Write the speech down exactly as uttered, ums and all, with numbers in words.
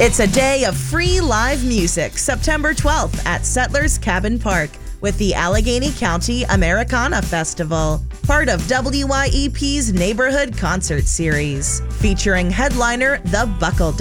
It's a day of free live music, September twelfth at Settlers Cabin Park with the Allegheny County Americana Festival, part of W Y E P's Neighborhood Concert Series, featuring headliner The Buckle